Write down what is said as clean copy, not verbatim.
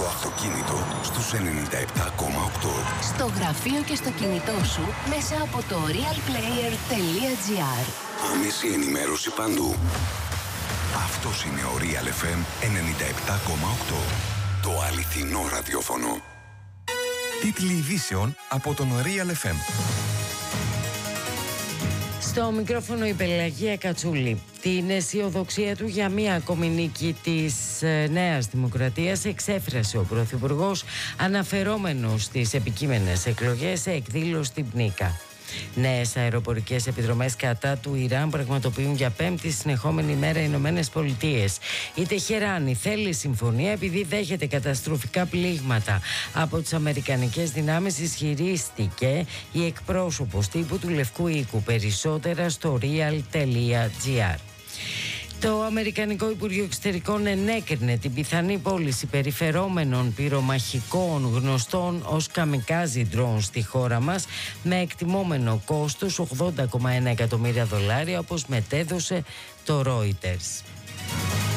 στο αυτοκίνητο στους 97,8. Στο γραφείο και στο κινητό σου μέσα από το realplayer.gr. Άμεση ενημέρωση παντού. Αυτός είναι ο Real FM 97,8. Το αληθινό ραδιόφωνο. Τίτλοι ειδήσεων από τον Real FM. Στο μικρόφωνο η Πελαγία Κατσούλη. Την αισιοδοξία του για μία ακόμη νίκη της Νέας Δημοκρατίας εξέφρασε ο Πρωθυπουργός αναφερόμενος στις επικείμενες εκλογές σε εκδήλωση στην Πνίκα. Νέες αεροπορικές επιδρομές κατά του Ιράν πραγματοποιούν για πέμπτη συνεχόμενη μέρα οι Ηνωμένες Πολιτείες. Η Τεχεράνη θέλει συμφωνία επειδή δέχεται καταστροφικά πλήγματα από τις αμερικανικές δυνάμεις, ισχυρίστηκε η εκπρόσωπος τύπου του Λευκού Οίκου. Περισσότερα στο real.gr. Το Αμερικανικό Υπουργείο Εξωτερικών ενέκρινε την πιθανή πώληση περιφερόμενων πυρομαχικών γνωστών ως καμικάζι ντρόουν στη χώρα μας με εκτιμόμενο κόστος $80,1 εκατομμύρια, όπως μετέδωσε το Reuters.